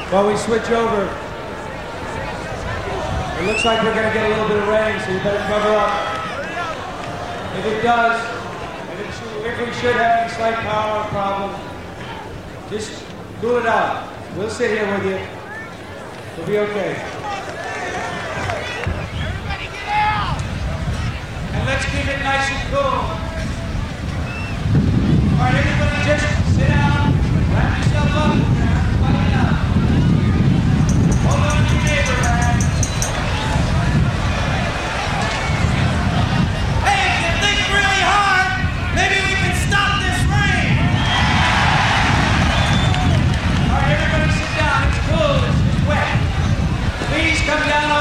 While we switch over, it looks like we're going to get a little bit of rain, so you better cover up. If it does, if we should have any slight power problem, just cool it out. We'll sit here with you. We'll be okay. Everybody get out! And let's keep it nice and cool. All right, everybody just sit down, wrap yourself up, everybody out. Hold on to your neighbor, man. Hey, if you think really hard, maybe we can stop this rain! All right, everybody sit down. It's cool. It's wet. Please come down